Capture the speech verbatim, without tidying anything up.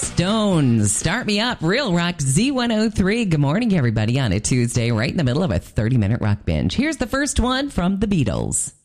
Stones, Start Me Up, Real Rock Z one oh three. Good morning, everybody, on a Tuesday, right in the middle of a thirty-minute rock binge. Here's the first one from the Beatles.